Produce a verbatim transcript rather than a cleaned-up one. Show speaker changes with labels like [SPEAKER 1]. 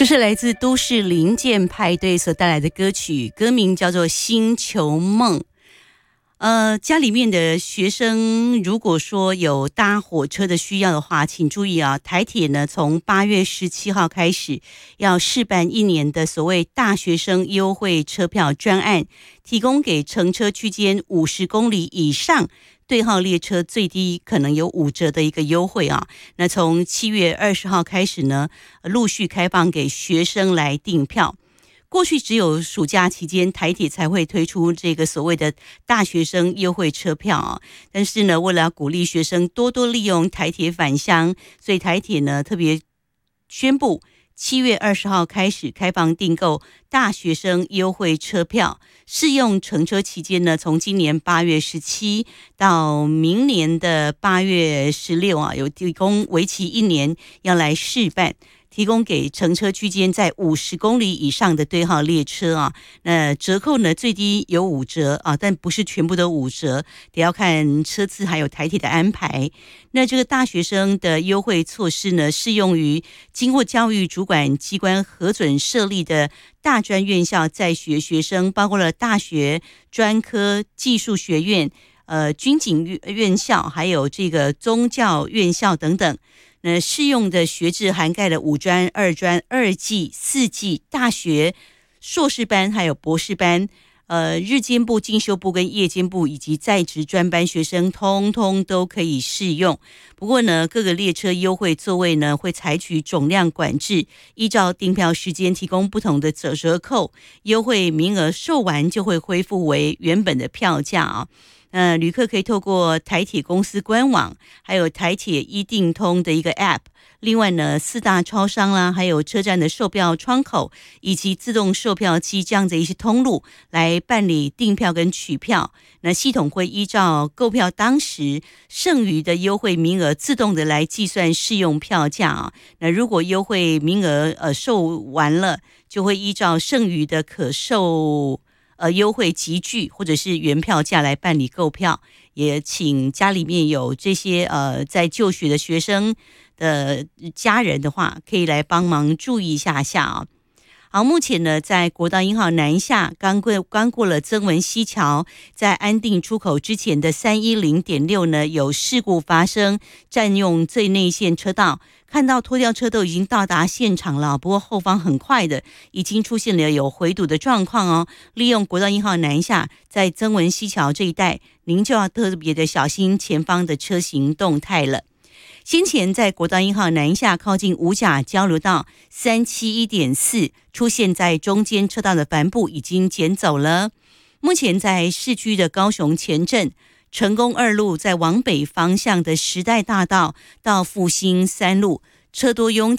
[SPEAKER 1] 这是来自都市零件派对所带来的歌曲，歌名叫做《星球梦》。呃，家里面的学生如果说有搭火车的需要的话，请注意啊，台铁呢从八月十七号开始要试办一年的所谓大学生优惠车票专案，提供给乘车区间五十公里以上对号列车最低可能有五折的一个优惠啊。那从七月二十号开始呢，陆续开放给学生来订票。过去只有暑假期间台铁才会推出这个所谓的大学生优惠车票啊，但是呢，为了要鼓励学生多多利用台铁返乡，所以台铁呢特别宣布七月二十号开始开放订购大学生优惠车票，适用乘车期间呢，从今年八月十七到明年的八月十六啊，有提供为期一年要来试办。提供给乘车区间在五十公里以上的对号列车啊，那折扣呢最低有五折啊，但不是全部都五折，得要看车次还有台铁的安排。那这个大学生的优惠措施呢，适用于经过教育主管机关核准设立的大专院校在学学生，包括了大学、专科、技术学院、呃军警院校，还有这个宗教院校等等。那适用的学制涵盖了五专、二专、二技、四技、大学、硕士班，还有博士班。呃，日间部、进修部跟夜间部以及在职专班学生，通通都可以适用。不过呢，各个列车优惠座位呢会采取总量管制，依照订票时间提供不同的折折扣，优惠名额售完就会恢复为原本的票价啊。呃，旅客可以透过台铁公司官网，还有台铁一订通的一个 App， 另外呢，四大超商啦，还有车站的售票窗口以及自动售票机这样的一些通路来办理订票跟取票。那系统会依照购票当时剩余的优惠名额自动的来计算适用票价啊。那如果优惠名额呃售完了，就会依照剩余的可售呃，优惠集聚或者是原票价来办理购票，也请家里面有这些呃在就学的学生的家人的话，可以来帮忙注意一下下啊。好，目前呢，在国道一号南下刚过刚过了曾文溪桥，在安定出口之前的三一零点六呢，有事故发生，占用最内线车道。看到拖吊车都已经到达现场了，不过后方很快的已经出现了有回堵的状况哦。利用国道一号南下，在曾文溪桥这一带，您就要特别的小心前方的车行动态了。先前在国道一号南下靠近五甲交流道 三七一点四 出现在中间车道的帆布已经捡走了。目前在市区的高雄前镇成功二路在往北方向的时代大道到复兴三路车多拥